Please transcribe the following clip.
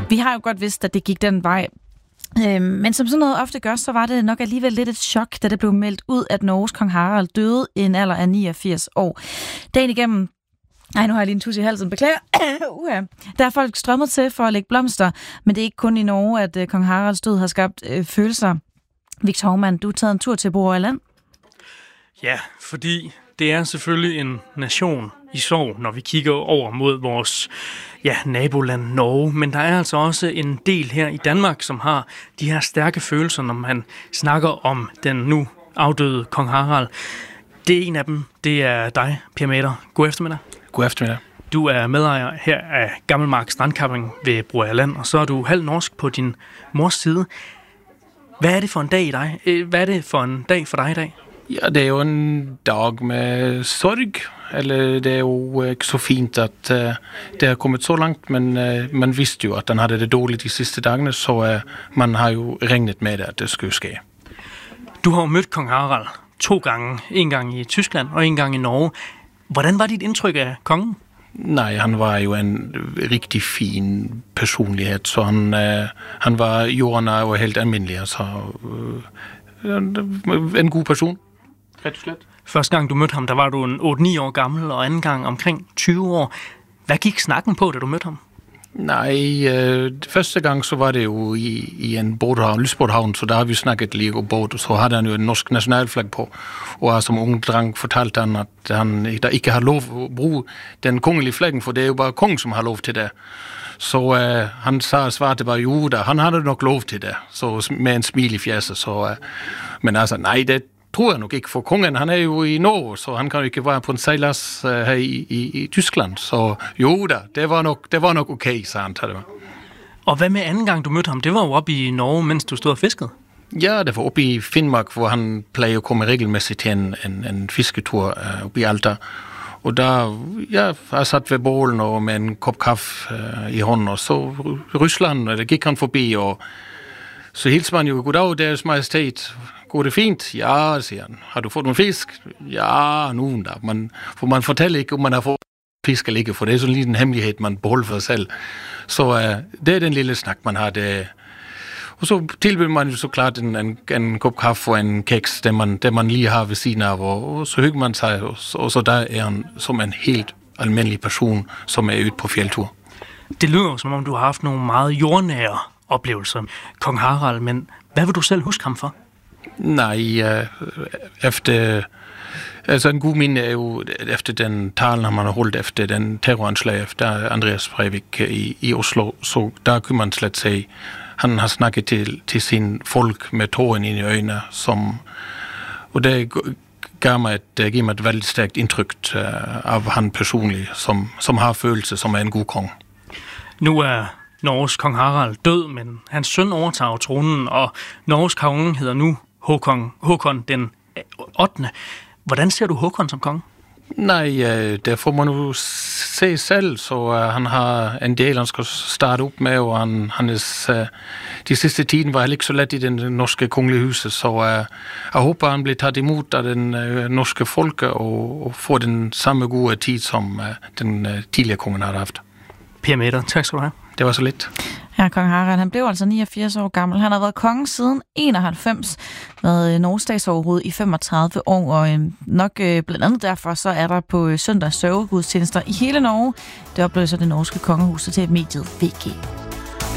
Vi har jo godt vidst, at det gik den vej. Men som sådan noget ofte gør, så var det nok alligevel lidt et chok, da det blev meldt ud, at Norges kong Harald døde i en alder af 89 år. Dagen igennem, nu har jeg lige en tus i halsen, beklager. Der er folk strømmet til for at lægge blomster, men det er ikke kun i Norge, at kong Haralds død har skabt følelser. Victor Hovmand, du har taget en tur til Borre Land. Ja, fordi det er selvfølgelig en nation i sorg, når vi kigger over mod vores naboland Norge. Men der er altså også en del her i Danmark, som har de her stærke følelser, når man snakker om den nu afdøde kong Harald. Det er en af dem. Det er dig, Per Meder. God eftermiddag. God eftermiddag. Du er medejer her af Gammelmark Strandcamping ved Borre Land, og så er du halv norsk på din mors side. Hvad er det for en dag i dig? Hvad er det for en dag for dig i dag? Ja, det er jo en dag med sorg. Eller det er jo ikke så fint, at det har kommet så langt, men man vidste jo, at den havde det dårligt de sidste dagene, så man har jo regnet med det, at det skulle ske. Du har jo mødt kong Harald 2 gange. En gang i Tyskland og en gang i Norge. Hvordan var dit indtryk af kongen? Nej, han var jo en rigtig fin personlighed, så han var jordnær og helt almindelig, så en god person, ret og slet. Første gang du mødte ham, der var du en 8-9 år gammel, og anden gang omkring 20 år. Hvad gik snakken på, da du mødte ham? Nej, første gang så var det jo i en bådhavn, Lysbådhavn, så der har vi snakket lige om båd, og så havde han jo en norsk nationalflag på, og som ung dreng fortalte han, at han der ikke har lov at bruge den kongelige flaggen, for det er jo bare kongen, som har lov til det. Så han svarede bare, jo da, han havde nok lov til det, så med en smil i fjeset, så, men altså, nej, det tror jeg nok ikke, for kongen, han er jo i Norge, så han kan jo ikke være på en sejlads her i Tyskland, så jo da, det var nok okay, så han tager det. Og hvad med anden gang, du mødte ham? Det var jo oppe i Norge, mens du stod og fiskede? Ja, det var oppe i Finnmark, hvor han plejer at komme regelmæssigt til en fisketur oppe i Alta. Og der, jeg satt ved bålen og med en kop kaffe i hånden, og så Rusland, der gik han forbi, og så hilste man jo, goddag, deres majestet, går det fint? Ja, siger han. Har du fået nogle fisk? Ja, nogen der. For man fortæller ikke, om man har fået fisk eller ikke, for det er sådan lige en hemmelighed, man beholder for sig selv. Så det er den lille snak, man har. Det. Og så tilbyder man jo så klart en kop kaffe og en keks, det man lige har ved siden af, og så hygger man sig, og så der er han som en helt almindelig person, som er ude på fjeldtur. Det lyder som om, du har haft nogle meget jordnære oplevelser, kong Harald, men hvad vil du selv huske ham for? Nej, efter altså en god minde er jo efter den talen, man har holdt efter den terroranslag efter Andreas Breivik i Oslo, så der kunne man slet sige, han har snakket til sin folk med tåren ind i øjnene, og det giver mig et veldig stærkt indtryk af han personligt, som har følelse, som er en god kong. Nu er Norges kong Harald død, men hans søn overtager tronen, og Norges konge hedder nu Håkon den 8. Hvordan ser du Håkon som konge? Nej, det får man jo se selv, så han har en del, han skal starte op med, og de sidste tiden var han ikke så let i den norske kongelige huset, så jeg håber, han bliver taget imod af den norske folke og får den samme gode tid, som den tidligere kongen har haft. Per Meder, tak skal du have. Det var så lidt. Ja, kong Harald, han blev altså 89 år gammel. Han har været konge siden 91, været Norges statsoverhoved i 35 år, og nok blandt andet derfor, så er der på søndag sørgegudstjenester i hele Norge. Det oplever så det norske kongehus til mediet VG.